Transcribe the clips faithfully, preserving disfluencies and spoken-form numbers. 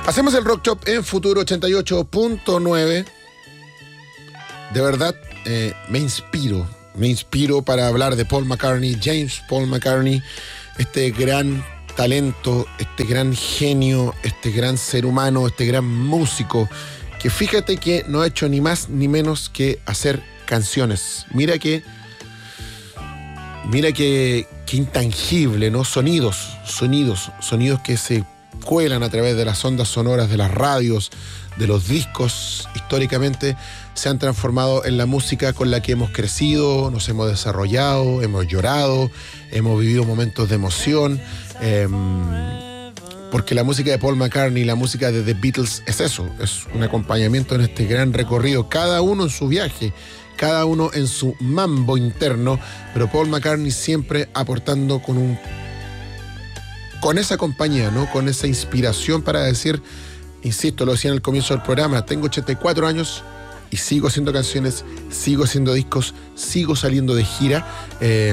Hacemos el Rock Shop en Futuro ochenta y ocho punto nueve. De verdad, eh, me inspiro. Me inspiro para hablar de Paul McCartney, James Paul McCartney, este gran talento, este gran genio, este gran ser humano, este gran músico, que fíjate que no ha hecho ni más ni menos que hacer canciones. Mira que, mira que, que intangible, ¿no? Sonidos, sonidos, sonidos que se cuelan a través de las ondas sonoras de las radios, de los discos. Históricamente se han transformado en la música con la que hemos crecido, nos hemos desarrollado, hemos llorado, hemos vivido momentos de emoción, eh, porque la música de Paul McCartney, la música de The Beatles es eso, es un acompañamiento en este gran recorrido, cada uno en su viaje, cada uno en su mambo interno, pero Paul McCartney siempre aportando con un con esa compañía, ¿no? Con esa inspiración para decir, insisto, lo decía en el comienzo del programa, tengo ochenta y cuatro años y sigo haciendo canciones, sigo haciendo discos, sigo saliendo de gira, eh,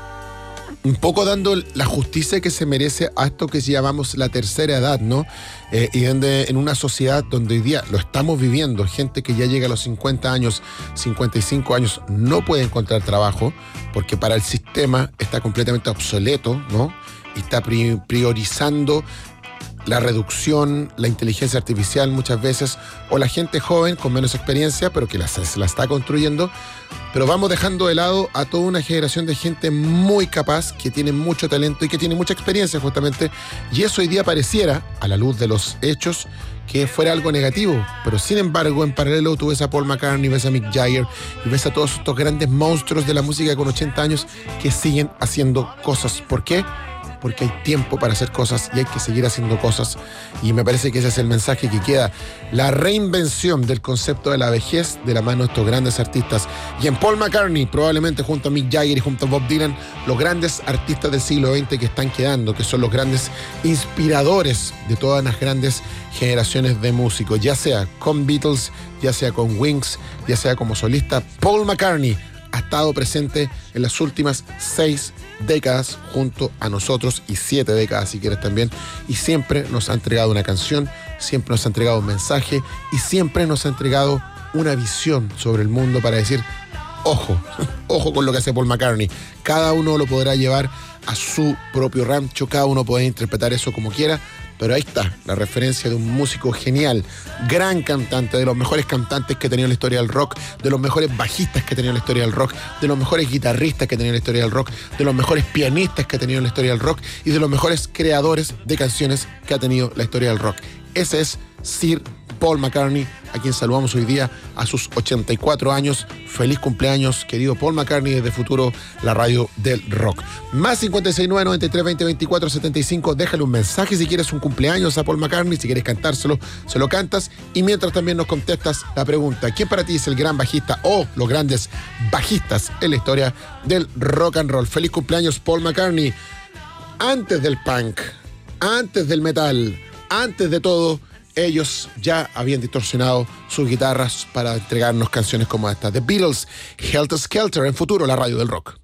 un poco dando la justicia que se merece a esto que llamamos la tercera edad, ¿no? Eh, y donde en una sociedad donde hoy día lo estamos viviendo, gente que ya llega a los cincuenta años, cincuenta y cinco años, no puede encontrar trabajo porque para el sistema está completamente obsoleto, ¿no? Y está priorizando la reducción, la inteligencia artificial muchas veces, o la gente joven con menos experiencia, pero que la, se la está construyendo. Pero vamos dejando de lado a toda una generación de gente muy capaz, que tiene mucho talento y que tiene mucha experiencia justamente. Y eso hoy día pareciera, a la luz de los hechos, que fuera algo negativo. Pero sin embargo, en paralelo tú ves a Paul McCartney, ves a Mick Jagger y ves a todos estos grandes monstruos de la música con ochenta años que siguen haciendo cosas. ¿Por qué? Porque hay tiempo para hacer cosas y hay que seguir haciendo cosas. Y me parece que ese es el mensaje que queda. La reinvención del concepto de la vejez de la mano de estos grandes artistas. Y en Paul McCartney, probablemente junto a Mick Jagger y junto a Bob Dylan, los grandes artistas del siglo veinte que están quedando, que son los grandes inspiradores de todas las grandes generaciones de músicos. Ya sea con Beatles, ya sea con Wings, ya sea como solista, Paul McCartney ha estado presente en las últimas seis décadas junto a nosotros, y siete décadas si quieres también, y siempre nos ha entregado una canción, siempre nos ha entregado un mensaje y siempre nos ha entregado una visión sobre el mundo para decir, ojo, ojo con lo que hace Paul McCartney. Cada uno lo podrá llevar a su propio rancho, cada uno puede interpretar eso como quiera, pero ahí está la referencia de un músico genial, gran cantante, de los mejores cantantes que ha tenido la historia del rock, de los mejores bajistas que ha tenido la historia del rock, de los mejores guitarristas que ha tenido la historia del rock, de los mejores pianistas que ha tenido la historia del rock y de los mejores creadores de canciones que ha tenido la historia del rock. Ese es Sir Paul McCartney, a quien saludamos hoy día a sus ochenta y cuatro años. Feliz cumpleaños, querido Paul McCartney, desde Futuro, la radio del rock. Más cincuenta y seis nueve, noventa y tres, veinte, veinticuatro, setenta y cinco. Déjale un mensaje si quieres un cumpleaños a Paul McCartney, si quieres cantárselo, se lo cantas. Y mientras también nos contestas la pregunta, ¿quién para ti es el gran bajista o los grandes bajistas en la historia del rock and roll? Feliz cumpleaños, Paul McCartney. Antes del punk, antes del metal, antes de todo, ellos ya habían distorsionado sus guitarras para entregarnos canciones como esta. The Beatles, Helter Skelter, en Futuro, la radio del rock.